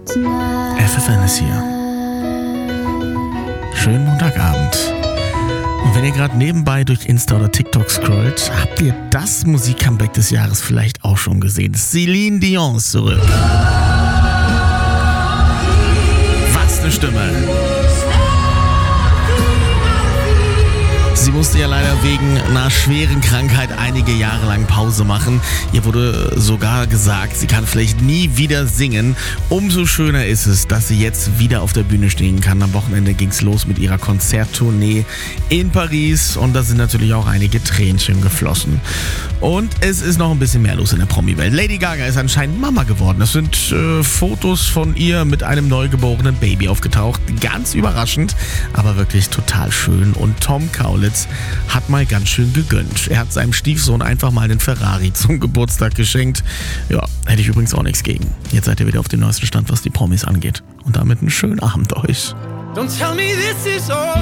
FFN ist hier. Schönen Montagabend. Und wenn ihr gerade nebenbei durch Insta oder TikTok scrollt, habt ihr das Musik-Comeback des Jahres vielleicht auch schon gesehen. Celine Dion ist zurück. Was eine Stimme. Sie musste ja leider wegen einer schweren Krankheit einige Jahre lang Pause machen. Ihr wurde sogar gesagt, sie kann vielleicht nie wieder singen. Umso schöner ist es, dass sie jetzt wieder auf der Bühne stehen kann. Am Wochenende ging es los mit ihrer Konzerttournee in Paris und da sind natürlich auch einige Tränchen geflossen. Und es ist noch ein bisschen mehr los in der Promi-Welt. Lady Gaga ist anscheinend Mama geworden. Es sind Fotos von ihr mit einem neugeborenen Baby aufgetaucht. Ganz überraschend, aber wirklich total schön. Und Tom Kaulitz hat mal ganz schön gegönnt. Er hat seinem Stiefsohn einfach mal einen Ferrari zum Geburtstag geschenkt. Ja, hätte ich übrigens auch nichts gegen. Jetzt seid ihr wieder auf dem neuesten Stand, was die Promis angeht. Und damit einen schönen Abend euch. Don't tell me this is all